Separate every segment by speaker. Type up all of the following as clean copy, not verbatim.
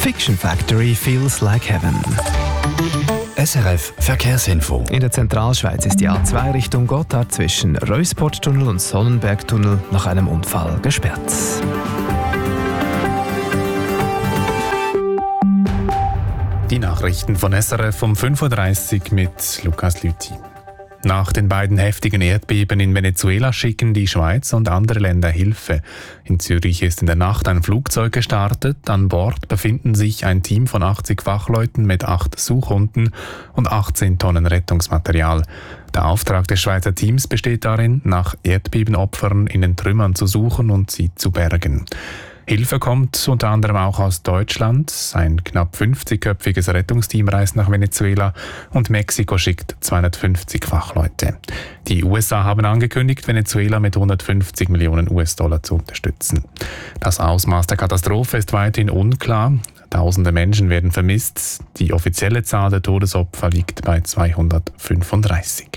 Speaker 1: Fiction Factory Feels Like Heaven.
Speaker 2: SRF Verkehrsinfo.
Speaker 1: In der Zentralschweiz ist die A2 Richtung Gotthard zwischen Reusporttunnel und Sonnenbergtunnel nach einem Unfall gesperrt.
Speaker 3: Die Nachrichten von SRF um 5.30 Uhr mit Lukas Lüthi. Nach den beiden heftigen Erdbeben in Venezuela schicken die Schweiz und andere Länder Hilfe. In Zürich ist in der Nacht ein Flugzeug gestartet. An Bord befinden sich ein Team von 80 Fachleuten mit 8 Suchhunden und 18 Tonnen Rettungsmaterial. Der Auftrag des Schweizer Teams besteht darin, nach Erdbebenopfern in den Trümmern zu suchen und sie zu bergen. Hilfe kommt unter anderem auch aus Deutschland. Ein knapp 50-köpfiges Rettungsteam reist nach Venezuela und Mexiko schickt 250 Fachleute. Die USA haben angekündigt, Venezuela mit 150 Millionen US-Dollar zu unterstützen. Das Ausmaß der Katastrophe ist weiterhin unklar. Tausende Menschen werden vermisst. Die offizielle Zahl der Todesopfer liegt bei 235.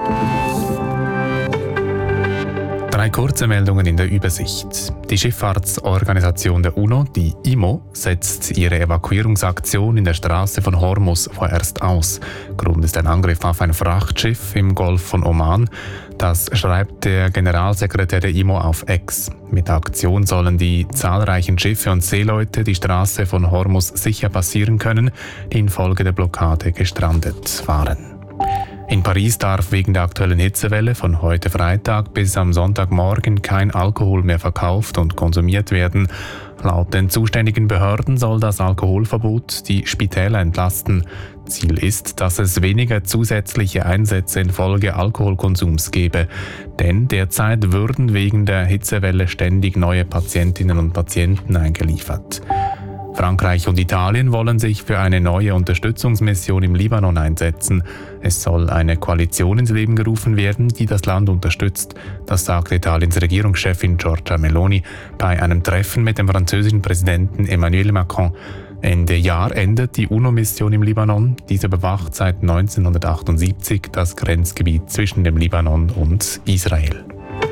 Speaker 3: 3 kurze Meldungen in der Übersicht. Die Schifffahrtsorganisation der UNO, die IMO, setzt ihre Evakuierungsaktion in der Straße von Hormuz vorerst aus. Grund ist ein Angriff auf ein Frachtschiff im Golf von Oman. Das schreibt der Generalsekretär der IMO auf X. Mit der Aktion sollen die zahlreichen Schiffe und Seeleute die Straße von Hormuz sicher passieren können, die infolge der Blockade gestrandet waren. In Paris darf wegen der aktuellen Hitzewelle von heute Freitag bis am Sonntagmorgen kein Alkohol mehr verkauft und konsumiert werden. Laut den zuständigen Behörden soll das Alkoholverbot die Spitäler entlasten. Ziel ist, dass es weniger zusätzliche Einsätze infolge Alkoholkonsums gebe. Denn derzeit würden wegen der Hitzewelle ständig neue Patientinnen und Patienten eingeliefert. Frankreich und Italien wollen sich für eine neue Unterstützungsmission im Libanon einsetzen. Es soll eine Koalition ins Leben gerufen werden, die das Land unterstützt. Das sagte Italiens Regierungschefin Giorgia Meloni bei einem Treffen mit dem französischen Präsidenten Emmanuel Macron. Ende Jahr endet die UNO-Mission im Libanon. Diese bewacht seit 1978 das Grenzgebiet zwischen dem Libanon und Israel.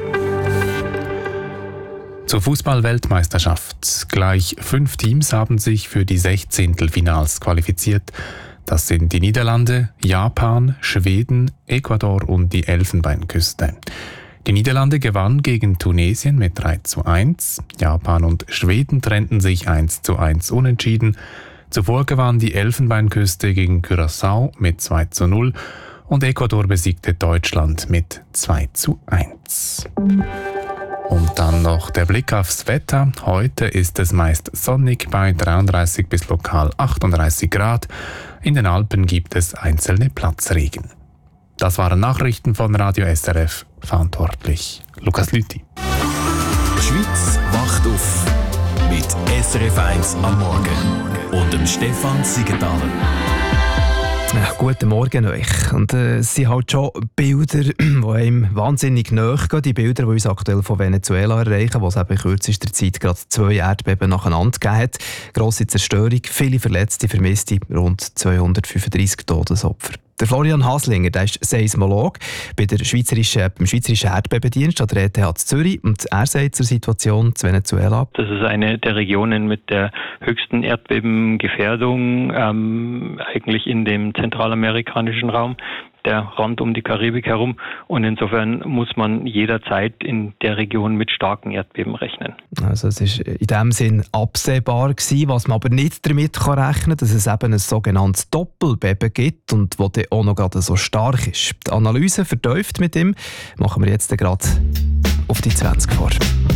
Speaker 3: Zur Fußball-Weltmeisterschaft. Gleich 5 Teams haben sich für die 16. Finals qualifiziert. Das sind die Niederlande, Japan, Schweden, Ecuador und die Elfenbeinküste. Die Niederlande gewann gegen Tunesien mit 3:1. Japan und Schweden trennten sich 1:1 unentschieden. Zuvor gewann die Elfenbeinküste gegen Curaçao mit 2:0 und Ecuador besiegte Deutschland mit 2:1. Und dann noch der Blick aufs Wetter. Heute ist es meist sonnig bei 33 bis lokal 38 Grad. In den Alpen gibt es einzelne Platzregen. Das waren Nachrichten von Radio SRF. Verantwortlich Lukas Lüthi.
Speaker 2: Die Schweiz wacht auf mit SRF 1 am Morgen und dem Stefan Siegenthaler.
Speaker 1: Ja, guten Morgen euch. Und es sind halt schon Bilder, die einem wahnsinnig nahe gehen. Die Bilder, die uns aktuell von Venezuela erreichen, wo es eben in kürzester Zeit gerade 2 Erdbeben nacheinander gegeben hat. Grosse Zerstörung, viele Verletzte, Vermisste, rund 235 Todesopfer. Der Florian Haslinger, der ist Seismolog beim Schweizerischen Erdbebendienst an der ETH Zürich. Und er sagt zur Situation in Venezuela:
Speaker 4: Das ist eine der Regionen mit der höchsten Erdbebengefährdung, eigentlich in dem zentralamerikanischen Raum, der Rand um die Karibik herum. Und insofern muss man jederzeit in der Region mit starken Erdbeben rechnen. Also es ist in dem Sinn absehbar gewesen, was man aber nicht damit rechnen kann, dass es eben ein sogenanntes Doppelbeben gibt und das dann auch noch gerade so stark ist. Die Analyse vertieft mit ihm machen wir jetzt gerade auf die 20 vor.